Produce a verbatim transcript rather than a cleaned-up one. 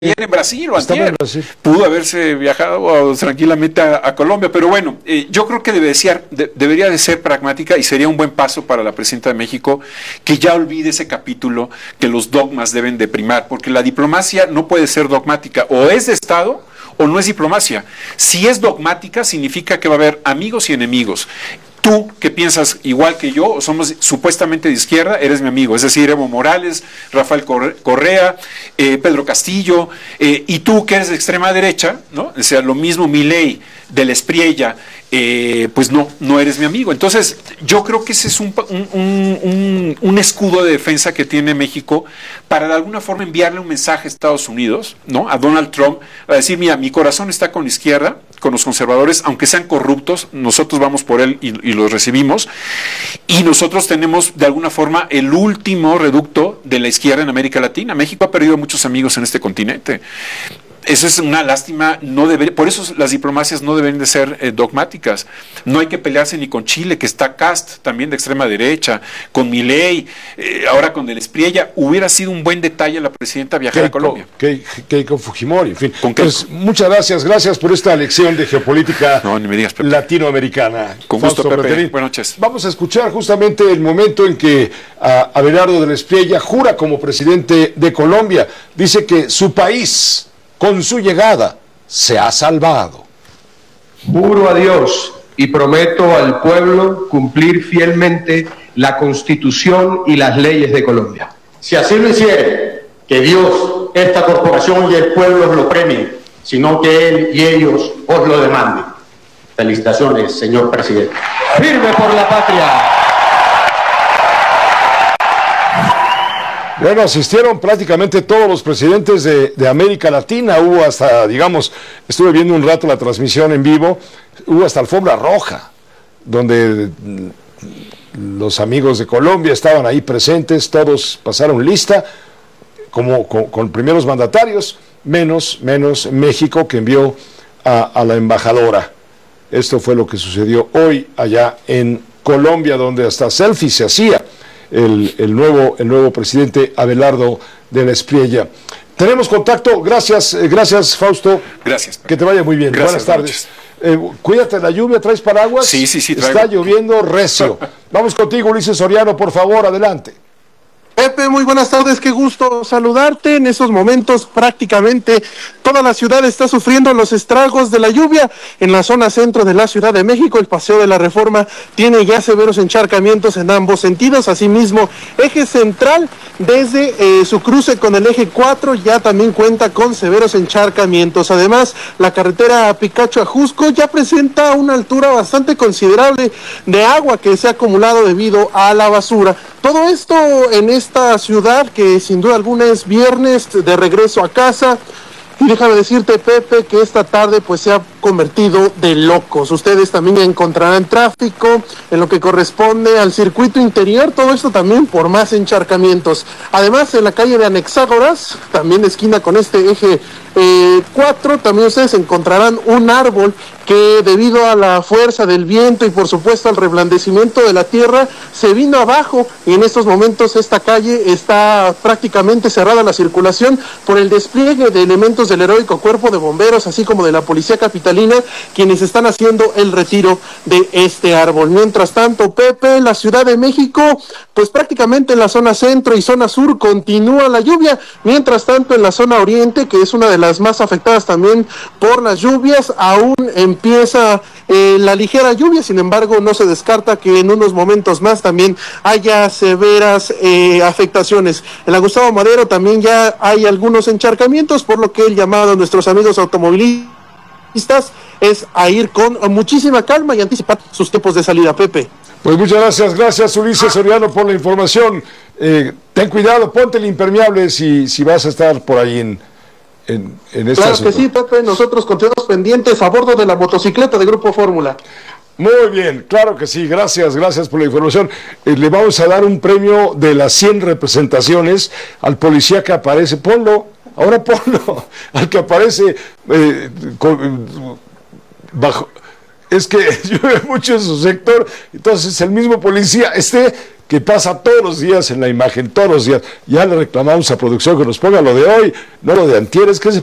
en Brasil o Estaba antier. en Brasil. Pudo haberse viajado tranquilamente a, a Colombia, pero bueno, eh, yo creo que debe de ser, de, debería de ser pragmática y sería un buen paso para la presidenta de México que ya olvide ese capítulo que los dogmas deben de primar, porque la diplomacia no puede ser dogmática, o es de Estado o no es diplomacia. Si es dogmática, significa que va a haber amigos y enemigos. Tú, que piensas igual que yo, somos supuestamente de izquierda, eres mi amigo, es decir, Evo Morales, Rafael Correa, eh, Pedro Castillo, eh, y tú, que eres de extrema derecha, ¿no? O sea, lo mismo Milei, del Espriella, eh, pues no, no eres mi amigo. Entonces, yo creo que ese es un, un, un, un escudo de defensa que tiene México para de alguna forma enviarle un mensaje a Estados Unidos, ¿no? A Donald Trump, a decir, mira, mi corazón está con la izquierda, con los conservadores, aunque sean corruptos, nosotros vamos por él y, y los recibimos, y nosotros tenemos de alguna forma el último reducto de la izquierda en América Latina. México ha perdido muchos amigos en este continente. Eso es una lástima, no debería, por eso las diplomacias no deben de ser eh, dogmáticas. No hay que pelearse ni con Chile, que está Cast, también de extrema derecha, con Milei, eh, ahora con Del Espriella. Hubiera sido un buen detalle la presidenta viajar Keiko, a Colombia. Keiko Fujimori, en fin. Con pues, muchas gracias, gracias por esta lección de geopolítica no, ni me digas, Pepe. latinoamericana. Con gusto, Fausto Pepe. Preterín. Buenas noches. Vamos a escuchar justamente el momento en que uh, Abelardo Del Espriella jura como presidente de Colombia. Dice que su país, con su llegada, se ha salvado. Juro a Dios y prometo al pueblo cumplir fielmente la Constitución y las leyes de Colombia. Si así lo hiciere, que Dios, esta corporación y el pueblo os lo premien, sino que Él y ellos os lo demanden. Felicitaciones, señor presidente. ¡Firme por la patria! Bueno, asistieron prácticamente todos los presidentes de, de América Latina. Hubo hasta, digamos, estuve viendo un rato la transmisión en vivo, hubo hasta alfombra roja, donde los amigos de Colombia estaban ahí presentes, todos pasaron lista, como con, con primeros mandatarios, menos, menos México, que envió a, a la embajadora. Esto fue lo que sucedió hoy allá en Colombia, donde hasta selfie se hacía. El, el, nuevo, el nuevo presidente Abelardo Del Espriella. Tenemos contacto, gracias, eh, gracias Fausto. Gracias. Que te vaya muy bien. Gracias, buenas tardes. Eh, cuídate de la lluvia, ¿traes paraguas? Sí, sí, sí. Traigo. Está lloviendo recio. Vamos contigo, Ulises Soriano, por favor, adelante. Pepe, muy buenas tardes, qué gusto saludarte. En estos momentos prácticamente toda la ciudad está sufriendo los estragos de la lluvia. En la zona centro de la Ciudad de México, el Paseo de la Reforma tiene ya severos encharcamientos en ambos sentidos. Asimismo, eje central desde eh, su cruce con el eje cuatro ya también cuenta con severos encharcamientos. Además, la carretera Picacho a Jusco ya presenta una altura bastante considerable de agua que se ha acumulado debido a la basura. Todo esto en esta ciudad que sin duda alguna es viernes de regreso a casa. Y déjame decirte, Pepe, que esta tarde pues se ha convertido de locos. Ustedes también encontrarán tráfico en lo que corresponde al circuito interior, todo esto también por más encharcamientos. Además, en la calle de Anexágoras, también de esquina con este eje eh, cuatro, también ustedes encontrarán un árbol que debido a la fuerza del viento y por supuesto al reblandecimiento de la tierra se vino abajo, y en estos momentos esta calle está prácticamente cerrada a la circulación por el despliegue de elementos del heroico cuerpo de bomberos, así como de la policía capitalina, quienes están haciendo el retiro de este árbol. Mientras tanto, Pepe, la Ciudad de México, pues prácticamente en la zona centro y zona sur continúa la lluvia. Mientras tanto, en la zona oriente, que es una de las más afectadas también por las lluvias, aún empieza eh, la ligera lluvia. Sin embargo, no se descarta que en unos momentos más también haya severas eh, afectaciones. En la Gustavo Madero también ya hay algunos encharcamientos, por lo que el llamado a nuestros amigos automovilistas es a ir con muchísima calma y anticipar sus tiempos de salida. Pepe. Pues muchas gracias, gracias Ulises Soriano por la información. Eh, ten cuidado, ponte el impermeable si, si vas a estar por ahí en, en, en esta Claro asunto. que sí, Pepe, nosotros continuamos pendientes a bordo de la motocicleta de Grupo Fórmula. Muy bien, claro que sí, gracias, gracias por la información. Eh, le vamos a dar un premio de las cien representaciones al policía que aparece, ponlo, ahora ponlo, al que aparece eh, con, bajo, es que llueve mucho en su sector, entonces el mismo policía, este que pasa todos los días en la imagen, todos los días. Ya le reclamamos a producción que nos ponga lo de hoy, no lo de antier, es que ese